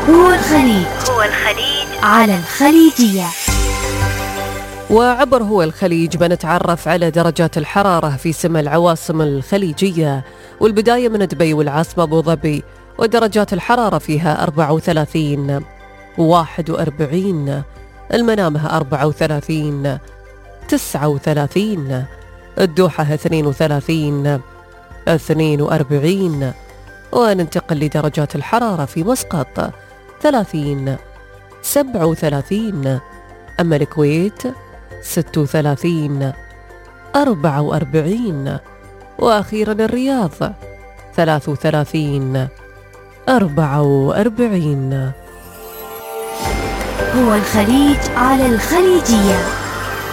هو الخليج على الخليجية. وعبر هو الخليج بنتعرف على درجات الحرارة في سما العواصم الخليجية، والبداية من دبي والعاصمة أبو ظبي، ودرجات الحرارة فيها 34 41، المنامة 34 39، الدوحة 32 42، وننتقل لدرجات الحرارة في مسقط 30 37، أما الكويت 36 44، وأخيرا الرياض 33 44. هو الخليج على الخليجية.